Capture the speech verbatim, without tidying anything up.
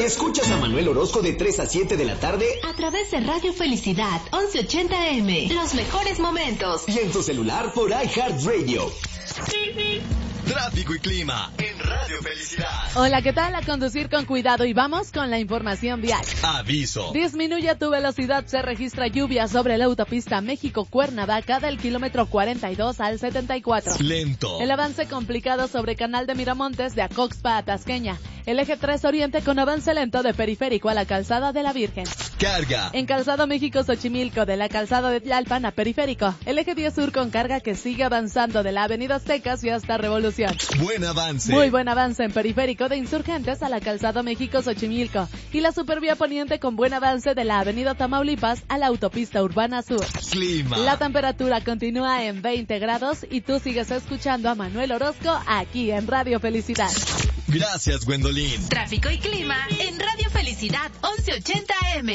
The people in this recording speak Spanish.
Escuchas a Manuel Orozco de tres a siete de la tarde a través de Radio Felicidad once ochenta eme. Los mejores momentos. Y en tu celular por iHeartRadio. Tráfico y clima en Radio Felicidad. Hola, ¿qué tal? A conducir con cuidado y vamos con la información vial. Aviso. Disminuye tu velocidad, se registra lluvia sobre la autopista México-Cuernavaca del kilómetro cuarenta y dos al setenta y cuatro. Lento. El avance complicado sobre Canal de Miramontes de Acoxpa a Tasqueña. El eje tres Oriente con avance lento de Periférico a la Calzada de la Virgen. Carga. En Calzado México-Xochimilco de la Calzada de Tlalpan a Periférico. El eje diez Sur con carga que sigue avanzando de la Avenida Aztecas y hasta Revolución. Buen avance. Muy buen avance en Periférico de Insurgentes a la Calzada México-Xochimilco. Y la Supervía Poniente con buen avance de la Avenida Tamaulipas a la Autopista Urbana Sur. Clima. La temperatura continúa en veinte grados y tú sigues escuchando a Manuel Orozco aquí en Radio Felicidad. Gracias, Gwendolyn. Tráfico y clima en Radio Felicidad once ochenta eme.